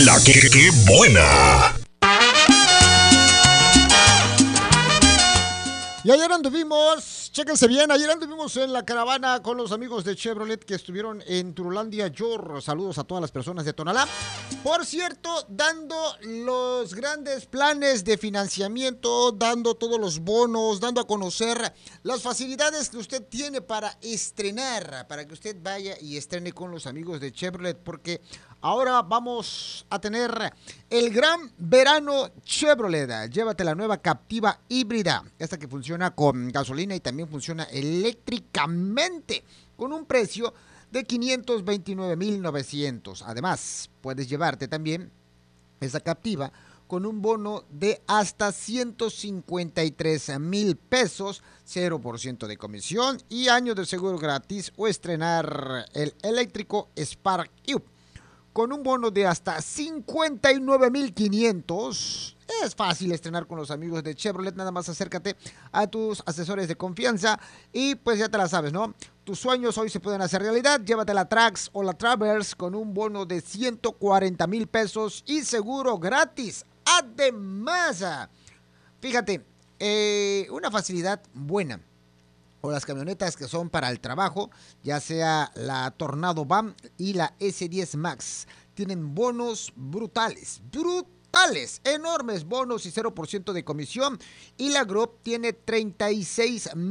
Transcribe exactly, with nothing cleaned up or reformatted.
La que, que buena. Y ayer anduvimos, chéquense bien, ayer anduvimos en la caravana con los amigos de Chevrolet que estuvieron en Turulandia, Yor. Saludos a todas las personas de Tonalá. Por cierto, dando los grandes planes de financiamiento, dando todos los bonos, dando a conocer las facilidades que usted tiene para estrenar, para que usted vaya y estrene con los amigos de Chevrolet, porque ahora vamos a tener el gran verano Chevrolet. Llévate la nueva Captiva híbrida, esta que funciona con gasolina y también funciona eléctricamente, con un precio de quinientos veintinueve mil novecientos. Además, puedes llevarte también esa Captiva con un bono de hasta ciento cincuenta y tres mil pesos, cero por ciento de comisión y años de seguro gratis, o estrenar el eléctrico Spark U con un bono de hasta cincuenta y nueve mil quinientos. Es fácil estrenar con los amigos de Chevrolet, nada más acércate a tus asesores de confianza y pues ya te la sabes, ¿no? Tus sueños hoy se pueden hacer realidad. Llévate la Trax o la Traverse con un bono de ciento cuarenta mil pesos y seguro gratis. Además, fíjate, eh, una facilidad buena. O las camionetas que son para el trabajo, ya sea la Tornado Van y la ese diez Max, tienen bonos brutales, brutales, enormes bonos y cero por ciento de comisión. Y la Group tiene treinta y seis